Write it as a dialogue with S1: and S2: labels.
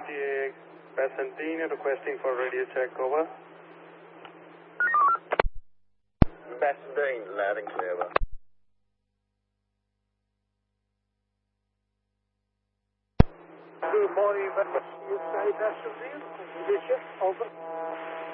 S1: GTA Pasadena requesting for radio check, over.
S2: Pasadena, loud and clear, over.
S3: Good morning, USA Pasadena. Over.